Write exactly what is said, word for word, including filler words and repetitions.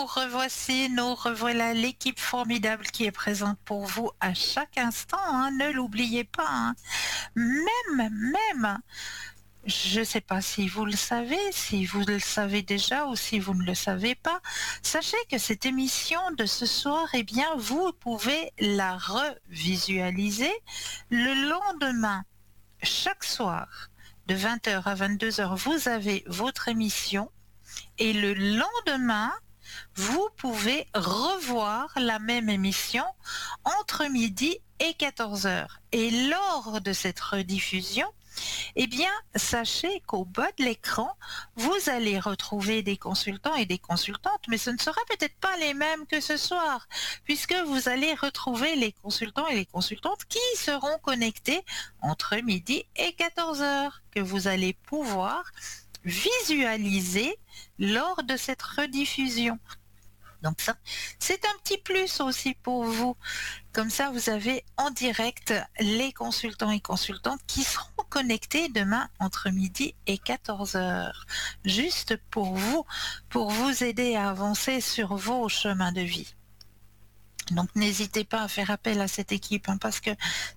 nous revoici, nous revoilà l'équipe formidable qui est présente pour vous à chaque instant, hein, ne l'oubliez pas. Hein. Même, même, je ne sais pas si vous le savez, si vous le savez déjà ou si vous ne le savez pas, sachez que cette émission de ce soir, eh bien, vous pouvez la revisualiser le lendemain, chaque soir, de vingt heures à vingt-deux heures, vous avez votre émission. Et le lendemain, vous pouvez revoir la même émission entre midi et quatorze heures. Et lors de cette rediffusion, eh bien, sachez qu'au bas de l'écran, vous allez retrouver des consultants et des consultantes, mais ce ne sera peut-être pas les mêmes que ce soir, puisque vous allez retrouver les consultants et les consultantes qui seront connectés entre midi et quatorze heures, que vous allez pouvoir visualiser lors de cette rediffusion. Donc ça, c'est un petit plus aussi pour vous. Comme ça, vous avez en direct les consultants et consultantes qui seront connectés demain entre midi et quatorze heures. Juste pour vous, pour vous aider à avancer sur vos chemins de vie. Donc n'hésitez pas à faire appel à cette équipe, hein, parce que